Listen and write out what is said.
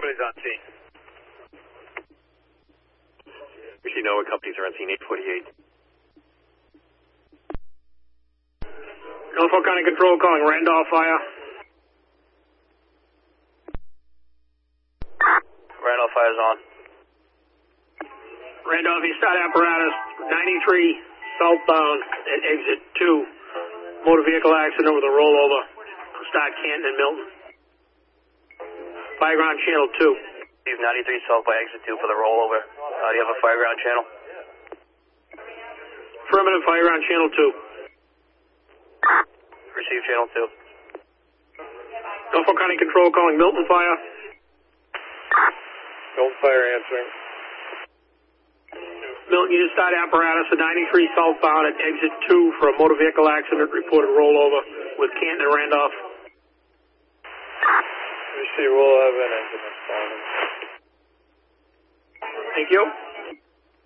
Company's on scene. Usually know what companies are on scene, 848. Norfolk County Control calling Randolph fire. Randolph fire's on. Randolph, you start apparatus 93 southbound at exit 2. Motor vehicle accident with a rollover. Start Canton and Milton. Fireground channel 2. Steve, 93 south by exit 2 for the rollover. Do you have a fireground channel? Affirmative, fireground channel 2. Receive channel 2. Norfolk County Control calling Milton fire. Milton fire answering. Milton, you start apparatus at 93 southbound at exit 2 for a motor vehicle accident reported rollover with Canton and Randolph. Receive, we'll have an engine responding. Thank you.